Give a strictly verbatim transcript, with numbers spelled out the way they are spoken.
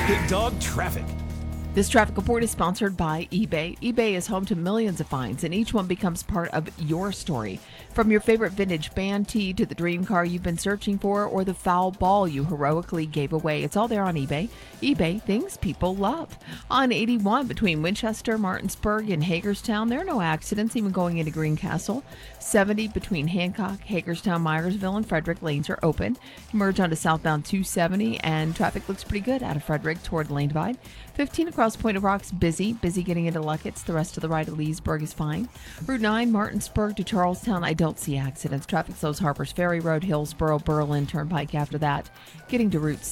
Big Dog Traffic. This traffic report is sponsored by eBay. eBay is home to millions of finds, and each one becomes part of your story. From your favorite vintage band tee to the dream car you've been searching for or the foul ball you heroically gave away, it's all there on eBay. eBay, things people love. On eighty-one between Winchester, Martinsburg, and Hagerstown, there are no accidents even going into Greencastle. seventy between Hancock, Hagerstown, Myersville, and Frederick, lanes are open. Merge onto southbound two seventy, and traffic looks pretty good out of Frederick toward Lane Divide. fifteen across Point of Rocks, busy. Busy getting into Luckett's. The rest of the ride to Leesburg is fine. Route nine, Martinsburg to Charlestown, I don't see accidents. Traffic slows Harpers Ferry Road, Hillsboro, Berlin Turnpike after that. Getting to Route